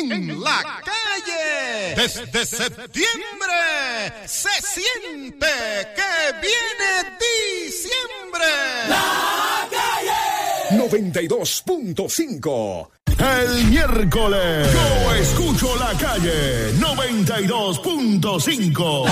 en la calle. Desde septiembre se siente que viene diciembre. La calle 92.5. El miércoles yo escucho la calle 92.5.